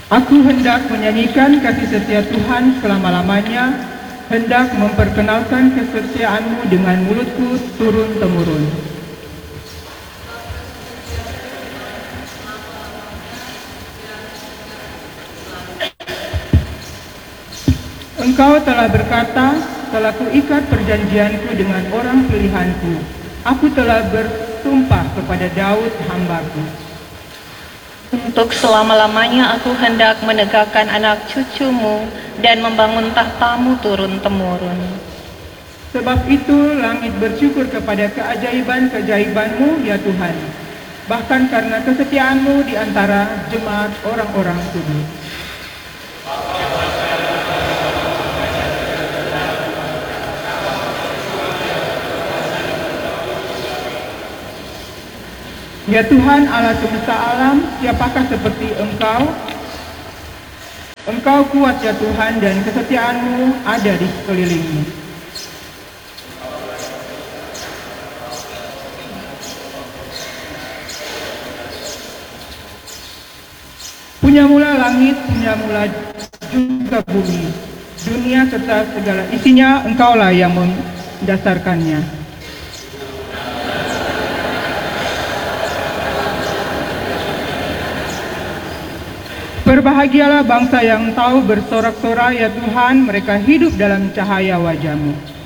Aku hendak menyanyikan kasih setia Tuhan selama-lamanya, hendak memperkenalkan kesetiaan-Mu dengan mulutku turun-temurun. Engkau telah berkata, telah kuikat perjanjianku dengan orang pilihanku. Aku telah bersumpah kepada Daud hamba-Ku. Untuk selama-lamanya aku hendak menegakkan anak cucumu dan membangun tahtamu turun-temurun. Sebab itu langit bersyukur kepada keajaiban-keajaiban-Mu, ya Tuhan. Bahkan karena kesetiaan-Mu di antara jemaat orang-orang kudus. Ya Tuhan Allah semesta alam, siapakah seperti Engkau? Engkau kuat ya Tuhan, dan kesetiaan-Mu ada di sekelilingmu. Punya mula langit, punya mula juga bumi, dunia serta segala isinya, Engkaulah yang mendasarkannya. Berbahagialah bangsa yang tahu bersorak-sorai ya Tuhan, mereka hidup dalam cahaya wajah-Mu.